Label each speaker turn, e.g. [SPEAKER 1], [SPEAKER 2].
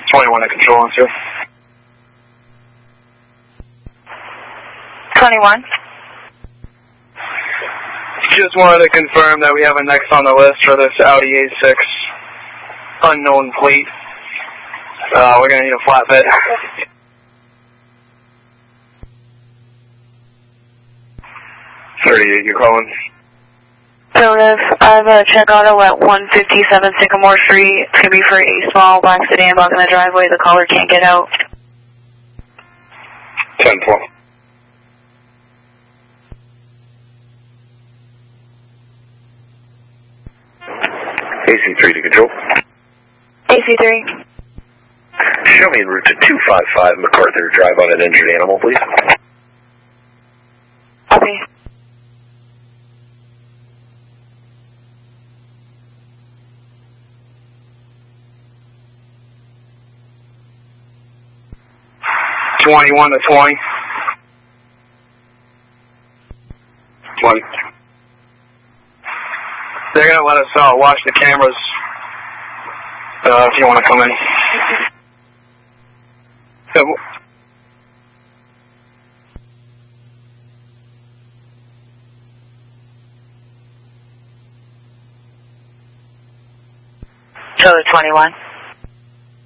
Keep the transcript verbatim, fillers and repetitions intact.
[SPEAKER 1] twenty-one to control on two.
[SPEAKER 2] twenty-one.
[SPEAKER 1] Just wanted to confirm that we have a next on the list for this Audi A six unknown plate. Uh, we're going to need a flatbed. thirty-eight, you're calling.
[SPEAKER 2] Affirmative. I have a check auto at one fifty-seven Sycamore Street. It's going to be for a small black sedan blocking the driveway. The caller can't get out.
[SPEAKER 1] ten twelve.
[SPEAKER 3] A C three to control.
[SPEAKER 2] A C three.
[SPEAKER 3] Show me en route to two five five MacArthur Drive on an injured animal, please.
[SPEAKER 2] Copy.
[SPEAKER 1] twenty-one to twenty. twenty. They're going to let us uh, watch the cameras uh, if you want to come in. So,
[SPEAKER 2] So twenty-one.